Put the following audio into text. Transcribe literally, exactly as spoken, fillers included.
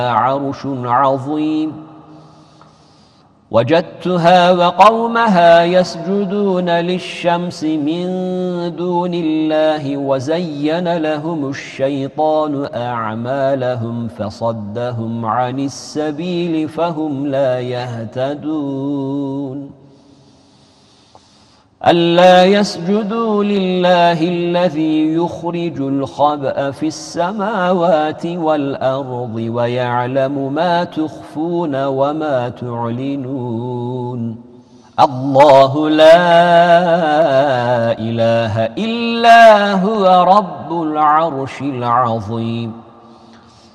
عرش عظيم وجدتها وقومها يسجدون للشمس من دون الله وزين لهم الشيطان أعمالهم فصدهم عن السبيل فهم لا يهتدون ألا يسجدوا لله الذي يخرج الخبأ في السماوات والأرض ويعلم ما تخفون وما تعلنون الله لا إله إلا هو رب العرش العظيم